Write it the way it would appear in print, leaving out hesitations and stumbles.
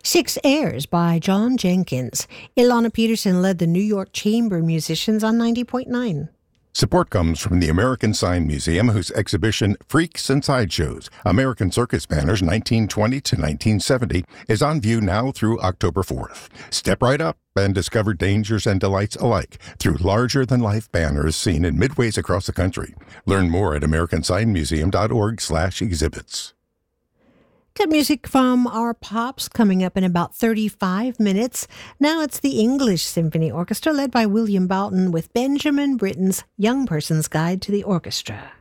Six Airs by John Jenkins. Ilana Peterson led the New York Chamber Musicians on 90.9. Support comes from the American Sign Museum, whose exhibition Freaks and Sideshows, American Circus Banners 1920 to 1970 is on view now through October 4th. Step right up and discover dangers and delights alike through larger-than-life banners seen in midways across the country. Learn more at americansignmuseum.org/exhibits. Got music from our pops coming up in about 35 minutes. Now it's the English Symphony Orchestra led by William Boughton with Benjamin Britten's Young Person's Guide to the Orchestra.